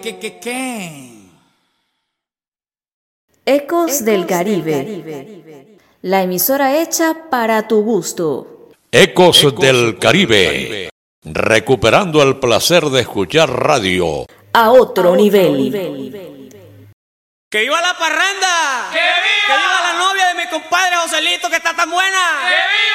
¿Qué? Ecos del Caribe, la emisora hecha para tu gusto. Ecos del Caribe, recuperando el placer de escuchar radio A otro nivel. ¡Que viva la parranda! ¡Que viva! ¡Que viva la novia de mi compadre Joselito, que está tan buena! ¡Que viva!